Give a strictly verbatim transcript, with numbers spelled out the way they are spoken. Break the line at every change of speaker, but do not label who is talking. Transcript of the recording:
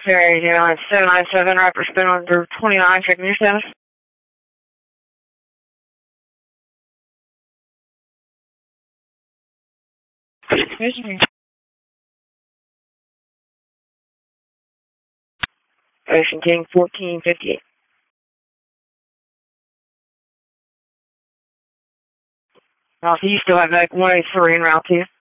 Ferry, you know, it's seven nine seven, Raptor spin under twenty-nine, checking your status. Here's me. Ocean King fourteen fifty-eight. Also, you still have like one eight three en route to you.